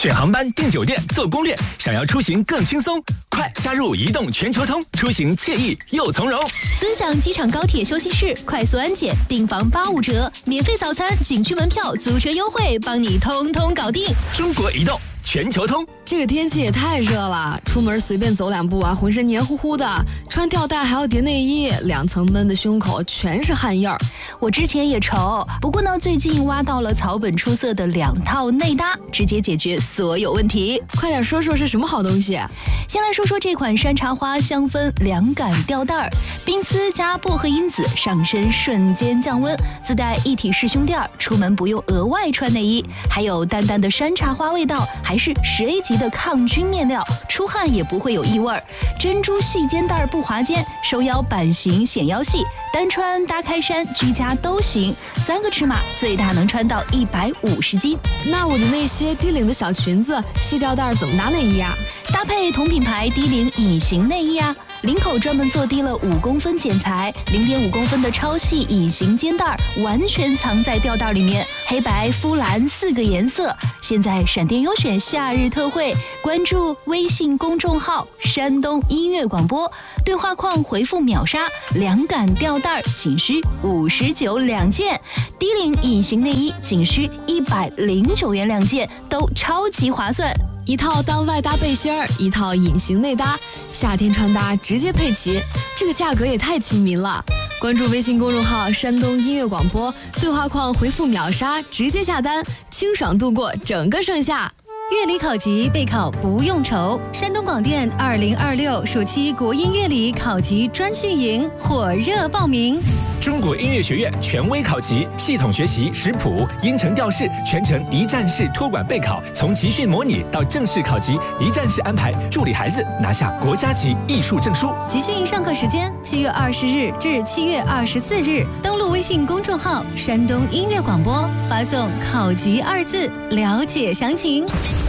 选航班、订酒店、做攻略，想要出行更轻松，快加入移动全球通，出行惬意又从容。 尊享机场高铁休息室，快速安检，订房85折，免费早餐、景区门票、租车优惠，帮你通通搞定。 中国移动全球通。 这个天气也太热了，出门随便走2步啊，浑身黏糊糊的，穿吊带还要叠内衣，2层闷的胸口全是汗印儿。 我之前也愁，不过呢，最近挖到了草本出色的2套内搭，直接解决所有问题。 快点说说是什么好东西？ 先来说说这款山茶花香氛凉感吊带儿，冰丝加薄荷因子，上身瞬间降温，自带一体式胸垫儿，出门不用额外穿内衣，还有淡淡的山茶花味道，还是10A 级的抗菌面料，出汗也不会有异味。珍珠细肩带不滑肩，收腰版型显腰细，单穿搭开衫居家都行，3个尺码，最大能穿到150斤。 那我的那些低领的小裙子、细吊带怎么搭内衣啊？ 搭配同品牌低领隐形内衣啊，领口专门做低了5公分剪裁，0.5公分的超细隐形肩带，完全藏在吊带里面，黑白肤蓝4个颜色。现在闪电优选夏日特惠，关注微信公众号山东音乐广播，对话框回复秒杀，凉感吊带仅需592件，低领隐形内衣仅需109元2件，都超级划算。 一套当外搭背心儿，一套隐形内搭，夏天穿搭直接配齐，这个价格也太亲民了。关注微信公众号山东音乐广播，对话框回复秒杀，直接下单，清爽度过整个盛夏。 乐理考级备考不用愁，山东广电2026暑期国音乐理考级专训营火热报名。 中国音乐学院权威考级，系统学习识谱、音程调式，全程一站式托管备考，从集训模拟到正式考级，一站式安排，助力孩子拿下国家级艺术证书。 集训上课时间7月20日至7月24日，登录微信公众号山东音乐广播，发送考级2字了解详情。